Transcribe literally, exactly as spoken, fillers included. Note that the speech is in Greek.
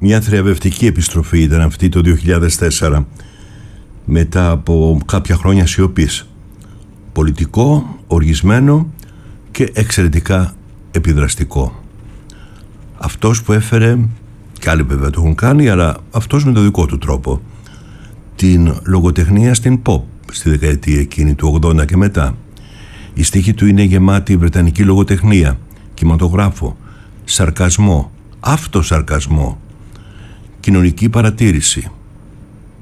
Μια θριαμβευτική επιστροφή ήταν αυτή το δύο χιλιάδες τέσσερα, μετά από κάποια χρόνια σιωπής. Πολιτικό, οργισμένο και εξαιρετικά επιδραστικό. Αυτός που έφερε, και άλλοι βέβαια το έχουν κάνει, αλλά αυτός με το δικό του τρόπο, την λογοτεχνία στην pop στη δεκαετία εκείνη του ογδόντα και μετά. Η στίχη του είναι γεμάτη βρετανική λογοτεχνία, κινηματογράφο, σαρκασμό, αυτοσαρκασμό, κοινωνική παρατήρηση,